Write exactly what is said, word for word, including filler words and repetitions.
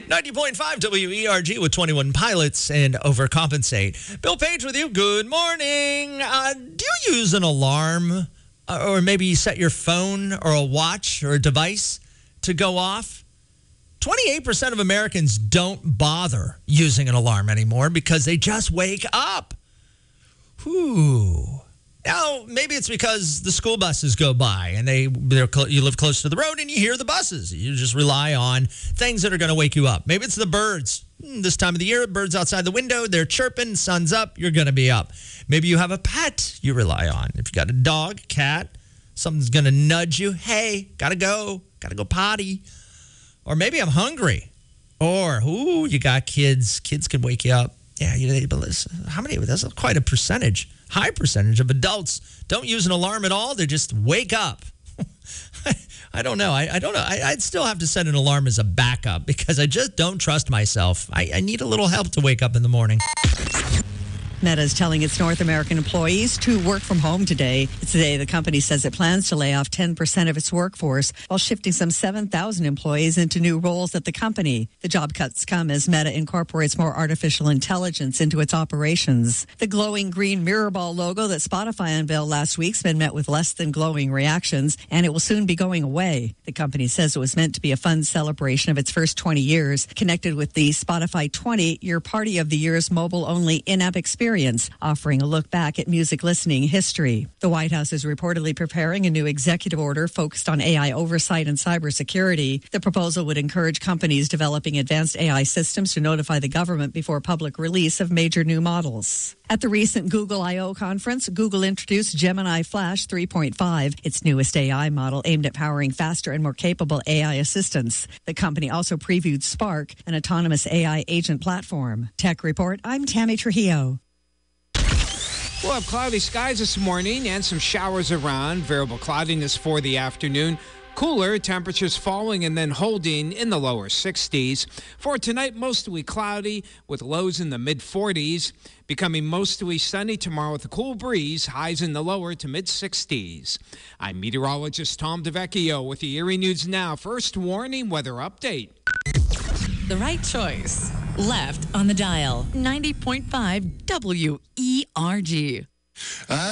ninety point five W E R G with twenty-one Pilots and Overcompensate. Bill Page with you. Good morning. Uh, do you use an alarm uh, or maybe you set your phone or a watch or a device to go off? twenty-eight percent of Americans don't bother using an alarm anymore because they just wake up. Whew. Now, maybe it's because the school buses go by and they they're cl- you live close to the road and you hear the buses. You just rely on things that are going to wake you up. Maybe it's the birds. This time of the year, birds outside the window, they're chirping, sun's up, you're going to be up. Maybe you have a pet you rely on. If you got a dog, cat, something's going to nudge you. Hey, got to go, got to go potty. Or maybe I'm hungry. Or, ooh, you got kids. Kids can wake you up. Yeah, you know, but listen, how many? That's quite a percentage. High percentage of adults don't use an alarm at all. They just wake up. I don't know. I, I don't know. I, I'd still have to set an alarm as a backup because I just don't trust myself. I, I need a little help to wake up in the morning. Meta is telling its North American employees to work from home today. Today, the company says it plans to lay off ten percent of its workforce while shifting some seven thousand employees into new roles at the company. The job cuts come as Meta incorporates more artificial intelligence into its operations. The glowing green mirror ball logo that Spotify unveiled last week's been met with less than glowing reactions, and it will soon be going away. The company says it was meant to be a fun celebration of its first twenty years, connected with the Spotify twenty-year Party of the Year's mobile-only in-app experience, offering a look back at music listening history. The White House is reportedly preparing a new executive order focused on A I oversight and cybersecurity. The proposal would encourage companies developing advanced A I systems to notify the government before public release of major new models. At the recent Google I O conference, Google introduced Gemini Flash three point five, its newest A I model aimed at powering faster and more capable A I assistants. The company also previewed Spark, an autonomous A I agent platform. Tech Report, I'm Tammy Trujillo. We'll have cloudy skies this morning and some showers around. Variable cloudiness for the afternoon. Cooler, temperatures falling and then holding in the lower sixties. For tonight, mostly cloudy with lows in the mid forties. Becoming mostly sunny tomorrow with a cool breeze, highs in the lower to mid sixties. I'm meteorologist Tom DeVecchio with the Erie News Now First Warning Weather Update. The right choice. Left on the dial. ninety point five W E R G.